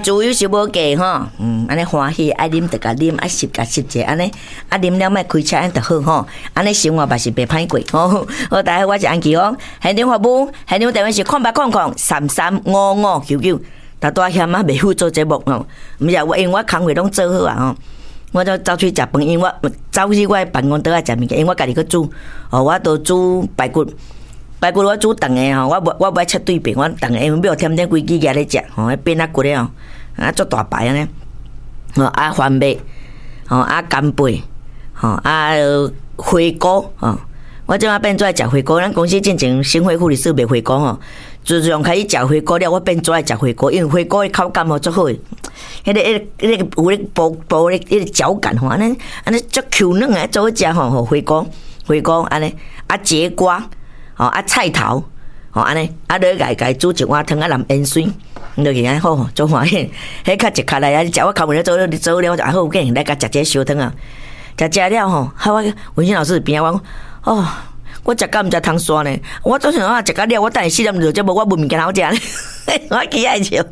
猪有时无价吼，安尼欢喜爱啉就甲啉，爱吸甲吸者安尼，啊啉了莫开车安就好吼，安尼生活嘛是袂歹过吼。好，大家我是安琪哦，现场服务，现场电话是0800335599，大大嫌啊袂赴做节目吼，毋是我因为我工课拢做好啊吼。我就走去食饭，因为我走去我办公桌啊食物件，因为我家己去煮，我都煮排骨，我煮长的吼，我不爱切对片，我长的因为要添点规矩来食，迄变啊骨的吼，啊做大排安尼，啊番麦，啊干贝，啊花菇，我即马变做爱食花菇，咱公司进前新会护理师卖花菇吼，自从开始食花菇了，我变做爱食花菇，因为花菇的口感吼足好诶。迄个有咧薄咧，迄个嚼感吼，安尼足 Q 软诶，做食吼，花菇安尼，啊节瓜，啊菜头，安尼，啊你家煮一碗汤啊淋盐水，落去安好，做欢喜。迄较一卡来啊，你食我口门咧做了，啊好有劲，来甲食这烧汤啊，食了吼，我文心老师边啊我我食到毋食汤刷呢，我总想食到了，我等下4点钟，这无我无物件好食呢，我起爱笑。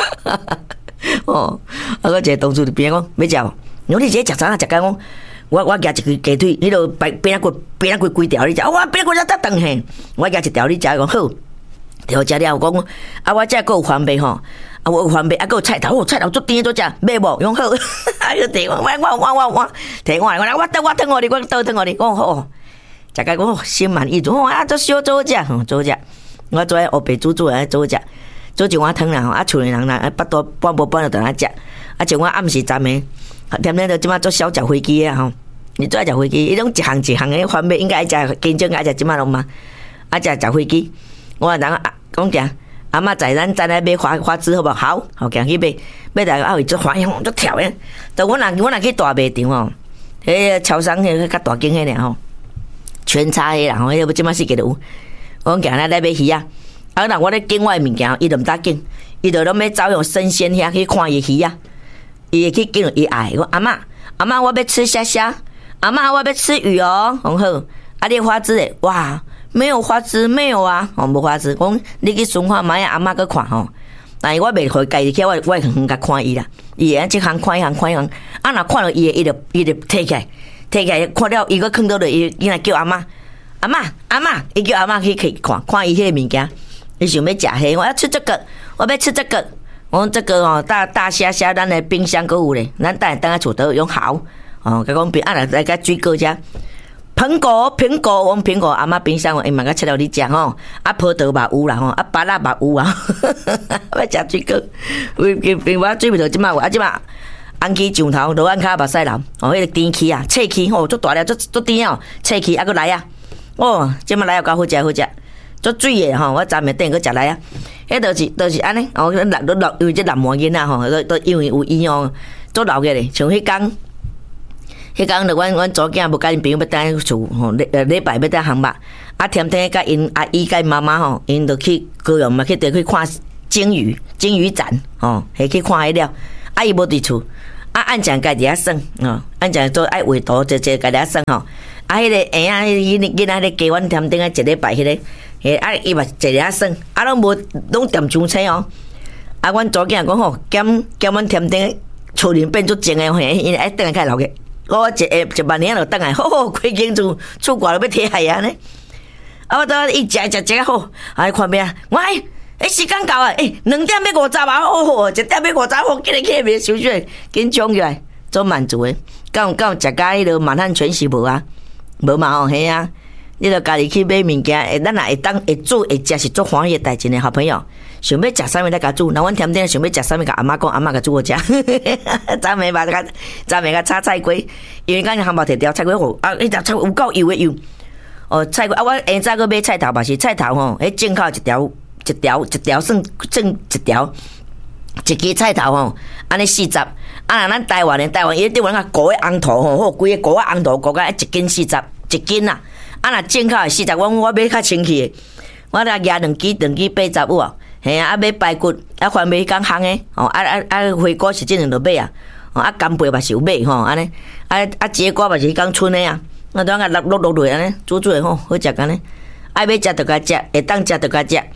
我一个同事伫边讲要食，我你这食啥？食甲讲，我夹一根鸡腿，迄落边仔骨规条你食，我边仔骨才得长嘿，我夹一条你食讲好，条食了讲，我这个有番麦吼，我有番麦，还有菜头足甜足食，买无用好，个提我提我倒我你，我倒腾我你，讲好，食甲讲心满意足，做小做食，我做黑白煮安做食。做一碗汤啦吼，啊厝里人啦，巴肚半无半就等下食，啊一碗暗时站的，踮咧就即马做小食飞机啊吼，你做爱食飞机，伊拢一项的番麦应该爱食，金针爱食即马拢嘛，啊食飞机，我人讲行，阿嬷在咱来买花枝好无？好，行去买来啊，为做欢喜足跳诶，就我若去大卖场吼，迄超商迄较大间迄尔吼，全差迄啦吼，迄即马世界都有，我行来买鱼啊。啊！那我咧拣我诶物件，伊就毋搭拣，伊就拢要走用生鲜遐去看伊鱼啊。伊会去拣伊爱，我阿嬷，我要吃虾，阿嬷我要吃鱼哦，很好。啊，你花枝诶，哇，没有花枝，没有啊，无花枝。讲你去顺看买阿嬷去看吼。但是我袂互家己去，我会远甲看伊啦。伊会即项看一项，啊，若看到伊就摕起来，看了伊个囥倒落，伊来叫阿嬷，伊叫阿嬷去看伊迄个物件。你想要食迄？我要吃这个，我要吃这个。我讲这个哦，大虾，咱的冰箱搁有咧，咱等下厝头用好。甲讲边来甲水果遮。苹果，我讲苹果，阿嬷冰箱伊嘛甲切了你食吼。啊，葡萄嘛有啦吼，啊，芭乐嘛有啊。要食水果，我水味头即马有，即马红旗上头，罗安卡目屎流，迄个甜气啊，脆气吼，足大了，足甜哦，脆气啊，搁来啊。即马来又够好食。做水诶吼，我昨暝等去食来啊！迄就是安尼，落，因为这南模囡仔吼，都因为有伊哦，做老个咧，像迄工就阮祖囝无甲因朋友要等厝吼，礼拜要等项目，啊天天甲因阿姨甲因妈妈吼，因就去高雄嘛，去看鲸鱼展吼，去看迄了，啊伊无伫厝，啊按正家己遐耍按正做爱画图，家己遐耍吼，啊迄个婴囡仔咧加阮天顶啊一礼拜迄个。啊，伊嘛坐遐耍，啊，拢踮上车哦。啊，阮祖囝讲吼，减阮添丁厝里变做静诶，因为爱等下开老个。我一万年就等下，好开间厝外都要贴海啊呢。啊，我倒伊食好，啊，看咩啊？我时间到啊，2点要50啊，好，1点要50好，起来袂休息，紧冲起来，做满足诶。敢有食甲迄落满汉全席无啊？无嘛吼，嘿啊。你著家己去买物件，咱也会煮会食是做欢喜诶代志呢，好朋友。想要食啥物，咱甲煮。那阮天天想要食啥物，甲阿嬷讲，阿嬷甲煮我食。昨暝甲炒菜龟，因为咱项目摕条菜龟好，啊，迄条菜有够油诶油。菜龟啊，我下早去买菜头嘛是菜头吼，迄正口一条算一条，一支菜头吼，安尼40。啊，若咱台湾伊对阮个糊诶红头吼，好规个糊啊红头，糊甲1斤40，一斤啊。啊，若正口40，我买较清气诶，我来压2支80有啊，嘿啊，买排骨，啊，番麦讲烘诶，花果是尽量着买啊，啊，干贝嘛是有买吼，安尼，节瓜嘛是讲春诶啊，我当落落安尼，煮诶吼，好食安尼，爱要食着甲食，会当食着甲食，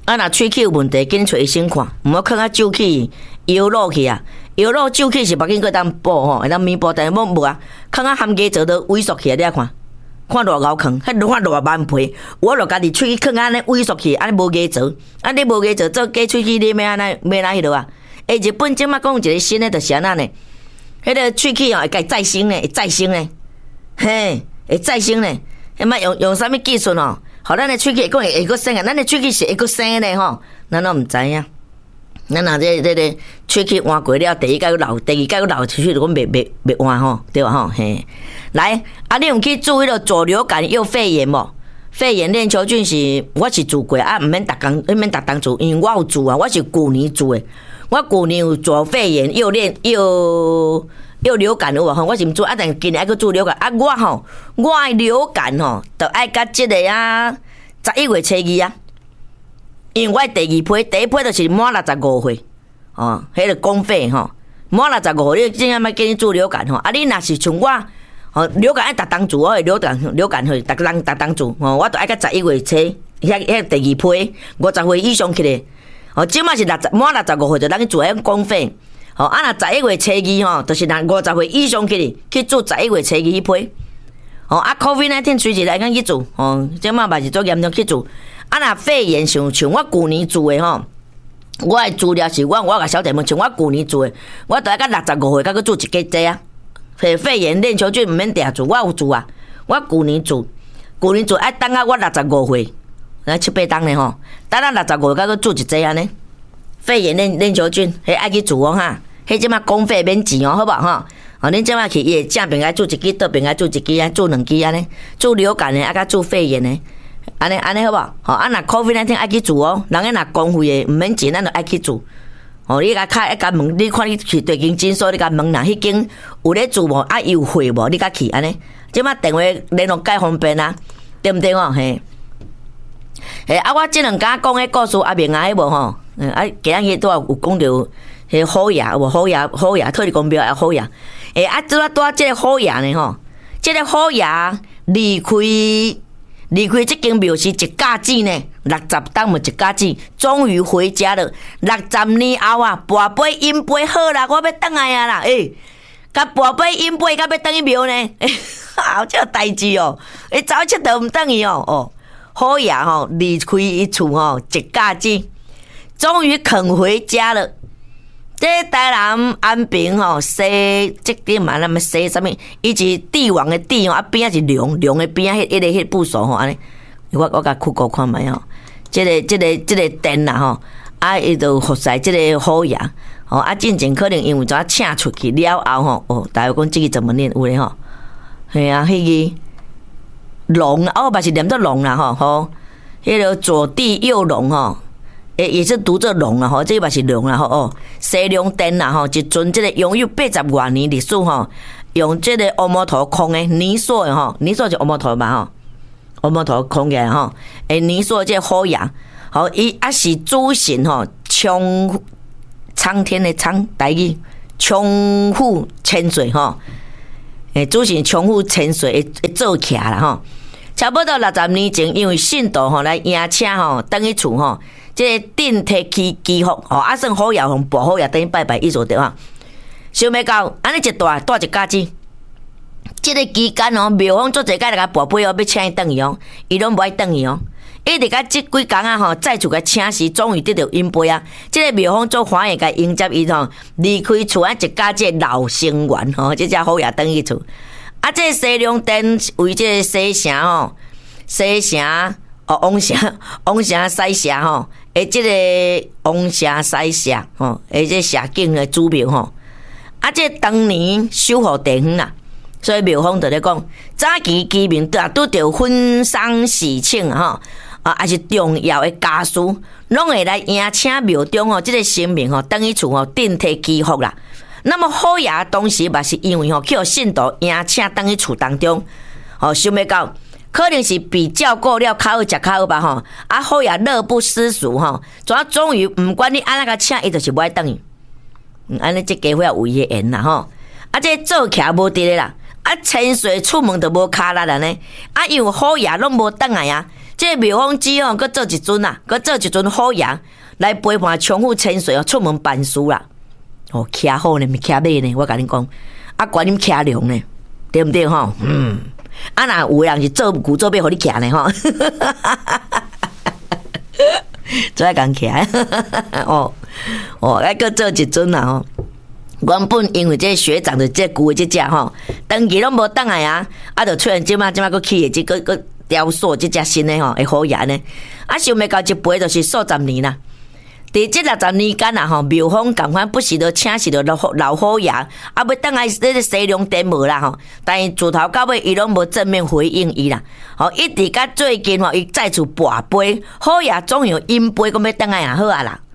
啊，若喙齿有问题，紧找医生看，毋好囥啊酒气、腰落去啊。腰落、酒气是别紧，个当补吼，会当弥补，但是无啊，囥啊含加做都萎缩起来，你看，看偌高坑，迄看偌万倍，我著家己喙齿囥安尼萎缩起，安尼无加做，啊你无加做，做假喙齿你要安尼要哪迄落啊？日本即马讲一个新诶，就是安那呢？迄个喙齿哦会再生呢，会再生呢，嘿，会再生呢。迄摆用啥物技术哦？互咱诶喙齿讲会阁生啊？咱诶喙齿是会阁生呢吼？咱都毋知影。咱若这喙齿换过了，第一届又流，第二届又流出去，就讲袂换吼，对吧吼？嘿，来，啊，你有去注迄个左流感又肺炎无？肺炎链球菌是我是做过啊，毋免逐工做，因为我有做啊，我是旧年做诶，我旧年有做肺炎又流感有无吼？我是毋做啊，但今年还佫做流感啊，我诶流感吼，着爱甲即个啊11月初2啊。因为我第二批，第一批就是满65岁，哦，迄个公费吼，满65岁，你真正要给你做流感吼，啊，你若是像我，哦，流感爱逐当做，我流感去逐当做，哦，我都爱到11月初，遐第二批50岁以上去咧，哦，即马是满65岁就当去做迄公费，哦，啊，若11月初2吼，就是若50岁以上去咧，去做11月初2迄批，哦，啊 ，COVID-19 随时来讲去做，哦，即马嘛是做严重去做。啊，若肺炎像我旧年做的吼，我的资料是我甲小弟们像我旧年做的，我都爱到65岁，甲去做一个剂啊。肺炎链球菌毋免定做，我有做啊。我旧年做爱等啊我65岁，来7、8档呢吼，等啊65岁甲去做一剂安尼。肺炎链球菌，迄爱去做哦哈，迄即马公费免钱哦，好无吼？哦，恁即马去伊正边爱做一支，倒边爱做一支啊，做2支安尼，做流感的啊，甲做肺炎的。安尼好无？吼，啊，若 COVID-19 爱去做哦，人家若公费的毋免钱，咱就爱去做。哦，你甲卡一甲问，你看你去对间诊所，你甲问啦，迄间有咧做无？啊，有会无？你甲去安尼，即马电话联络介方便啊，对毋对哦？嘿，啊，我即两家讲迄故事阿明啊，迄无吼，啊，今日都有讲到迄好爷，有无好爷，特立公标啊，好爷。啊，拄啊，即个好爷呢吼，即个好爷离开这间庙是一家子呢，60档无一家子，终于回家了。60年后啊，跋杯饮杯好啦，我要倒来啊啦，甲跋杯饮杯，甲要倒去庙呢，好这代志哦，走去佚佗毋倒去哦，好爷吼离开伊厝吼，一家子终于肯回家了。这台南安平吼，西这点嘛，那么西什么？伊是帝王的帝哦，啊边仔是龙的边仔，迄部首吼安尼。我甲去过看卖吼，这个殿啦吼，啊伊就服侍这个好爷，吼啊进前可能因为怎请出去了后吼，哦，大家讲这个怎么念有咧吼？系啊，迄个龙啊，嘛是念作龙啦吼，迄个左帝右龙吼。也是读作龙啊吼，这个嘛是龙啊吼哦，西龙殿啊吼，一尊这个拥有80多年历史吼，用这个乌木头空的泥塑的吼，泥塑就乌木头嘛吼，乌木头空起来吼，泥塑这好爷，吼伊啊是主神吼，苍天的苍台语，冲虎千岁吼，主神冲虎千岁会做起来啦吼，差不多60年前，因为信徒吼来迎请吼，等去厝吼。这个顶替祈福吼，啊算好爷互保好爷等于拜拜意思对啊。想要到安尼一大一家子，这个期间哦，庙方做侪届来甲跋杯哦，要请伊转去哦，伊拢无爱转去哦。一直甲即几工啊吼，再次甲请时，终于得到因杯啊。这个庙方做欢喜甲迎接伊吼，离开厝啊一家子老成员吼，这只好爷转去厝。啊，这西凉殿为这个西城吼，西城哦，王城西社吼。即个王城西社吼，即社景的主庙吼，啊，这当年守护地方啦，所以庙方就咧讲，早期居民拄着婚丧喜庆吼，还是重要的家事，拢会来迎请庙中吼，即个神明吼，等于厝吼顶替祈福啦。那么好爷当时嘛是因为吼，去互信徒迎请等于厝当中，吼想要到。可能是比较过了较好食较好吧吼，啊好也乐不思蜀吼，终于毋管你安那个请，伊就是无爱等伊，安尼这家伙也有伊的缘啦吼，啊这做徛无伫咧啦，啊千岁出门都无骹力啦呢，啊因为好爷拢无等来啊， 这个妙峰鸡哦，搁做一尊啊，搁做一尊虎爷来陪伴冲虎千岁哦，出门办事啦。哦，骑好呢，咪骑马呢？我甲恁讲，啊，管恁骑龙呢，对不对吼？啊，若有人是做古做马，互你骑呢吼。做爱共骑哦，还搁做一尊啦吼。原本因为这学长的这旧的这只吼，长期拢无倒来啊，啊，就出现即马搁起的这个雕塑这只新的吼，会虎爷呢。啊，想袂到一陪就是数十年啦。伫这60年间啊，吼，庙方共款不时就请示着老虎爷，啊，要倒来这个西凉殿无啦吼，但是自头到尾伊拢无正面回应伊啦。吼，一直到最近吼，伊再次跋杯，虎爷总有因杯，讲要倒来也好啊啦。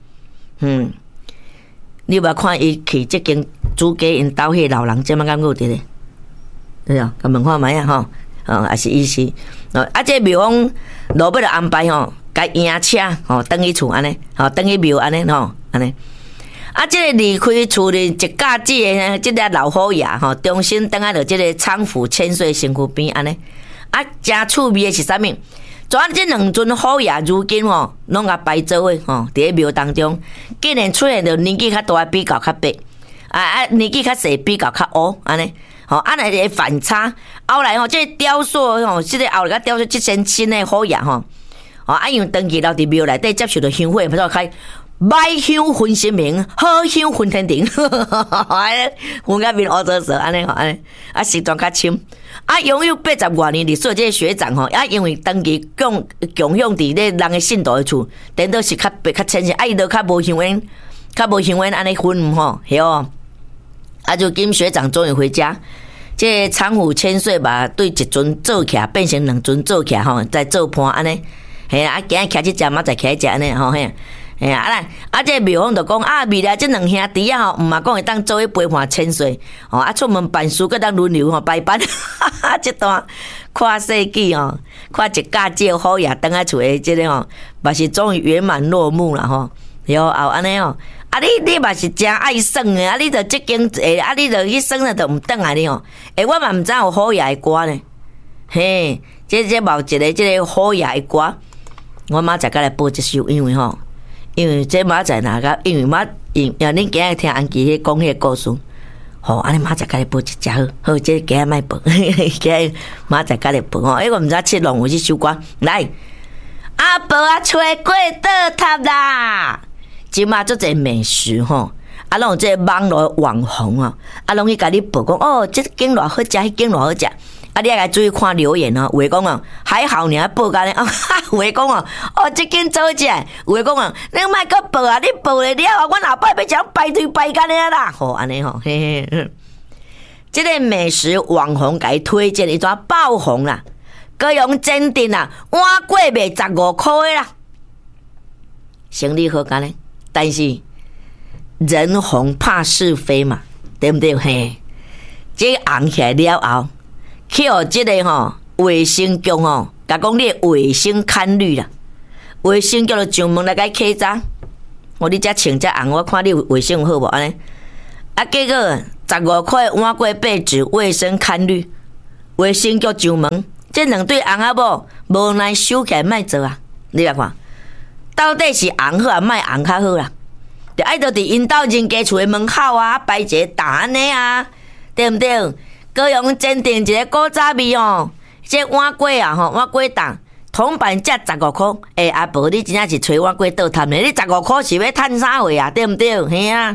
你有无看伊去即间主家因兜迄老人，即摆敢有伫咧？对啊，甲问看卖啊吼，也是意思。啊，这庙方落尾就安排吼。甲迎车吼，转去厝安尼，吼，转去庙安尼吼，安尼。啊，这个离开厝里一架子的这个老虎爷吼，重新转来到这个昌府千岁身躯边安尼。啊，真趣味的是啥物？怎这两尊虎爷如今吼，拢甲摆做伙吼，伫咧庙当中，竟然出现着年纪较大比较白，年纪较细比较乌安尼。吼，安尼个反差，后来吼，这个雕塑吼，这个后来甲雕塑这身新的虎爷吼。啊，因为长期留伫庙内底接受着香火，不错开歹香分神明，好香分天庭，分甲面乌糟糟安尼吼，安尼啊时段较深，啊拥有80多年历史这个学长吼，啊因为长期共享伫咧人的信徒的厝，等到是较白较浅些，啊伊都较无香烟，安尼分吼，嘿哦，啊就今学长终于回家。这昌府千岁把对一尊做起来，变成两尊做起来吼，再做盘安尼。嘿啊，今日骑这只，明仔骑这只安尼吼嘿，嘿啊咱啊这庙方就讲啊，未来这两兄弟啊吼，毋嘛讲会当做伙陪伴千岁，吼啊出门办事，搁当轮流吼排班，这段跨世纪吼，跨一架这虎爷等下厝的这个吼，嘛是终于圆满落幕啦吼，然后安尼哦，啊你嘛是真爱耍的，啊你着即间啊你着去耍了着毋转来哩吼，我嘛毋知有虎爷的歌呢，嘿，这某一个这个虎爷的歌。我明仔载来播一首，因为这明仔哪个，因为恁今日听安琪迄讲迄个故事，吼，安尼明仔载来播一只好，这今日卖播，今日明仔载来播吼，我毋知七龙有这首歌，来，阿婆啊，吹过倒塌啦，即马做者美食吼，啊，拢有这网络网红啊，啊，拢去甲你报讲，哦，这间偌好食，迄间偌好食。啊，你也来注意看留言哦。有诶讲哦，还好你还报干咧啊！有诶讲哦，哦，这间做起来。有诶讲哦，你莫搁报啊！你报咧了啊，阮后摆要将排队排干咧啦。吼，安尼吼，嘿嘿。这个美食网红给推荐一抓爆红啦，高雄坚定啦，碗粿卖15块啦，生意好干咧。但是人红怕是非嘛，对不对？嘿，这红起来了后。去互即个吼卫生局吼，甲讲你卫生堪虑啦，卫生局就上门来甲检查，你遮穿遮红，我看你卫生好无安尼？啊，结果15块碗粿被指卫生堪虑，卫生局上门，这两对红仔某无奈收起来卖做啊！你来看，到底是红好啊，卖红较好啦？就爱到伫因兜人家厝的门口啊，摆一个档安尼啊，对不对？高雄坚定一个古早味哦，这碗粿啊吼，碗粿档铜板价15块，阿婆你真正是找碗粿倒摊咧，你15块是要趁啥货啊？对不对？嘿啊！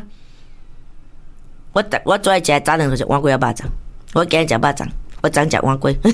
我最爱食早餐就是碗粿啊肉粽，我今日食肉粽，我昨食碗粿，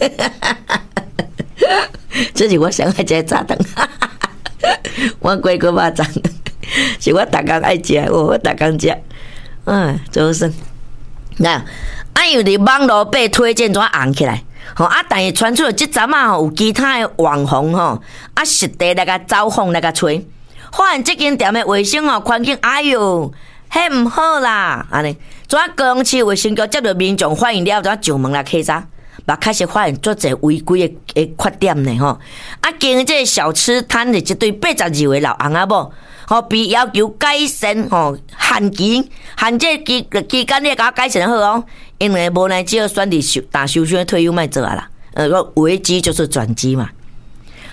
这是我上爱食的早餐，碗粿跟肉粽是我逐工爱食，我逐工食，早生那。因为伫网络被推荐怎红起来，吼啊！但是传出了即阵啊，有其他的网红吼，啊实地来甲走访来甲吹，发现即间店的卫生哦环境，哎哟，迄毋好啦！安尼，怎高雄市卫生局接到民众反映了，怎上门来稽查，嘛开始发现足侪违规的缺点呢吼。啊，经这小吃摊的一对82位老翁仔某。吼，被要求改善吼，限这期间你甲我改善好哦，因为无奈只好选择大修退休卖做啊啦。危机就是转机嘛。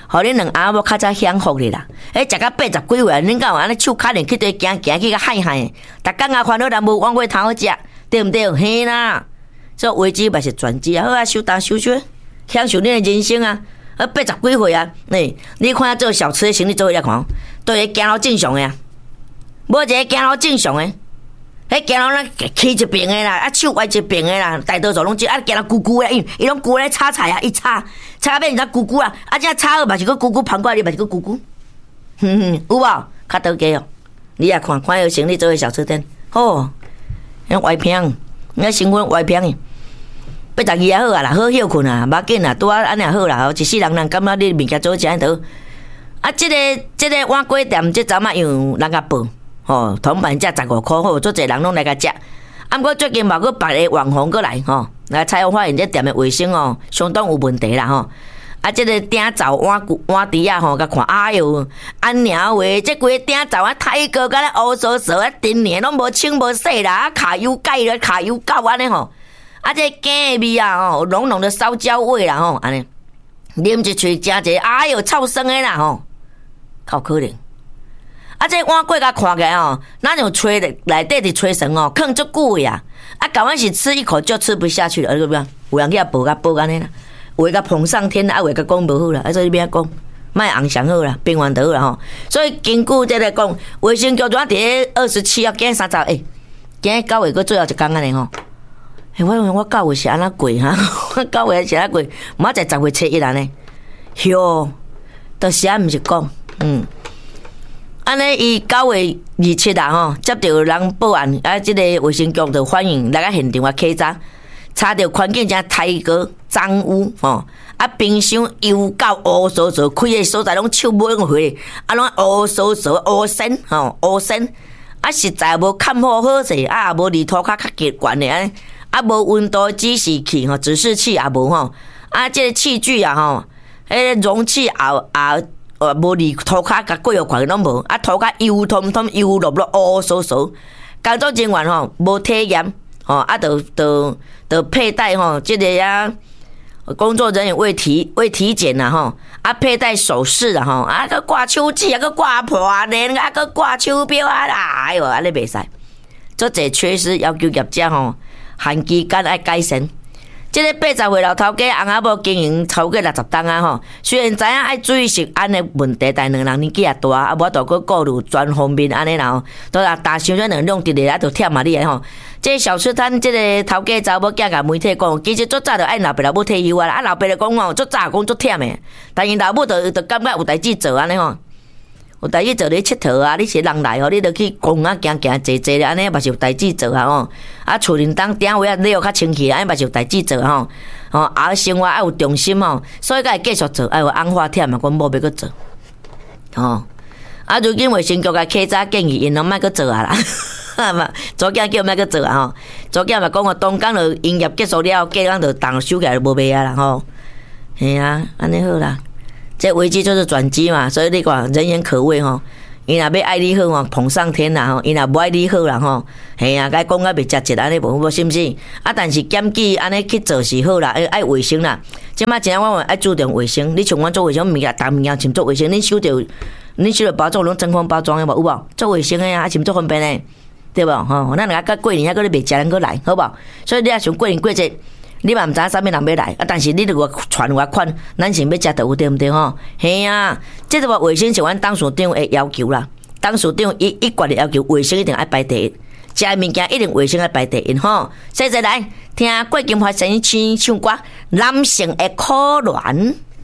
互恁两阿某较早享福哩啦。食到80几岁，恁敢有安尼手脚连去对行去甲害害，逐工啊烦恼人无往过头好食，对毋对？嘿啦，所以危机嘛是转机啊，好啊，收担收收，享受恁的人生啊。80几岁啊，你看做小吃的生意做伙来看，都是行路正常的啊，无一个行路正常的，迄行路咱起一边的啦，手歪一边的啦，大多数拢行路咕咕的，伊拢咕咧炒菜啊，伊炒到变成咕咕啊，这炒好嘛是个咕咕，旁过来嘛是个咕咕，有无？较多加哦，你也看有生意做伙小吃店，哦，迄歪平，那成分歪平的。82也好啊啦，好休困啊，无要紧啊，拄啊安尼也好啦，一世人感觉你物件做食倒。啊，这个碗粿店，这阵仔有人甲报，吼，铜板价15块，好，做侪人拢来甲食。啊，毋过最近嘛，佫别个网红过来，吼，来采访发现这店的卫生哦，相当有问题啦，吼。啊，这个鼎灶碗碟啊，吼，甲看，哎哟，安娘喂，这规个鼎灶啊，太过甲咧乌糟糟啊，陈年拢无清无洗啦，啊，卡油盖咧，卡油膏安尼吼。啊，这羹的味啊，吼，浓浓的烧焦味啦，吼，安尼，啉一喙食一个，哎哟，臭酸的啦，吼，够可能。啊，这碗粿甲看起来吼，那种吹的内底的吹绳哦，放足久的啊，啊，赶快是吃一口就吃不下去了，有没有？有人去报安尼啦，话甲捧上天啊，话甲讲无好啦，啊，所以要讲，卖红上好啦，平安就好啦吼。所以根据这个讲，卫生局就伫咧27号，今日30号，今日9月个最后一天安尼吼。我9月是安怎过哈？我9月是安怎过？明仔10月初1安尼，哟，到时啊毋是讲，安尼伊9月27啊吼，接到人报案，啊，这个卫生局就反映来个现场稽查，查到环境真太过脏污吼，啊，冰箱油到乌糟糟，开的所在拢臭抹用回，啊，拢乌糟糟乌身吼，乌身，啊，实在无看好好势，啊，无离涂骹较极悬的安。啊，无温度指示器吼，指示器也无吼，啊，这个器具啊吼，迄容器也无离涂骹甲过油款拢无，啊，涂骹油通通油落落乌糟糟，工作人员吼无体验吼，啊，就佩戴吼，这个啊，工作人员未体检啦吼，啊，佩戴首饰啦吼，啊，个挂手指啊，个挂破链啊，个挂手表啊啦，哎哟，安尼袂使，做侪缺失，要求业者吼。限期间爱改善。这个80岁老头家翁仔某经营超过60档啊吼，虽然知影爱注意食安的问题，但两人年纪也大，啊无大个顾虑全方面安尼啦吼，都啦大伤咗两两直咧，啊就忝啊你吼。这小吃摊这个头家查某囝甲媒体讲，其实足早就爱老爸老母退休啊，啊老爸就讲哦，足早讲足忝的，但因老母就感觉有代志做安尼吼。有代志做咧佚佗啊！你是人来吼，你著去公啊行行坐坐咧，安尼嘛是有代志做啊吼。啊，厝恁当顶位啊，你又较清气，安尼嘛是有代志做吼。吼，啊，生活爱有重心吼，所以甲会继续做，爱有红花忝嘛，阮某要搁做。吼，啊，如今卫生局甲稽查建议因拢莫搁做啊啦，嘛，昨囝叫莫搁做啊吼。昨囝嘛讲哦，当工就营业结束了，隔工就动收起来就无卖啊啦吼。嘿啊，安尼好啦。这危机就是转机嘛，所以你讲人言可畏吼，伊若要爱你好吼，捧上天啦吼，伊若无爱你好啦吼，嘿啊，该讲啊袂食一安尼无是毋是？啊，但是检举安尼去做是好啦，爱卫生啦。即摆真我爱注重卫生，你像阮做卫生物件，逐物件先做卫生，恁收着包装拢真空包装的无有无？做卫生的啊，先做方便的，对无？吼，咱两个过年还搁咧袂食，咱搁来，好无？所以你若想过年过节。你嘛毋知影啥物人要来，啊！但是你如果传外款，咱先要食到有对毋对吼？嘿啊，这个卫生是阮董事长的要求啦。董事长一贯的要求，卫生一定爱排第一，食的物件一定卫生爱排第一吼。现在来听郭金华先生唱歌《男性的可恋》。